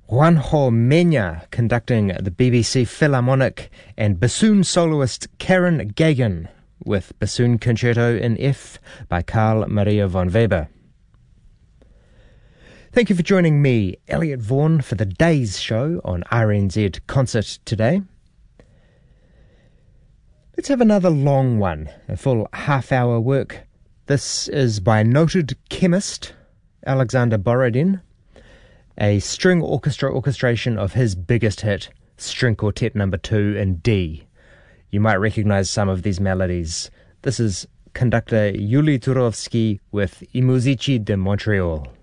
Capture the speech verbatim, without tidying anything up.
Juanjo Mena conducting the B B C Philharmonic, and bassoon soloist Karen Gagan with Bassoon Concerto in F by Carl Maria von Weber. Thank you for joining me, Elliot Vaughan, for the day's show on R N Z Concert Today. Let's have another long one, a full half-hour work. This is by noted chemist Alexander Borodin, a string orchestra orchestration of his biggest hit, String Quartet Number two in D. You might recognize some of these melodies. This is conductor Yuli Turovsky with I Musici de Montreal.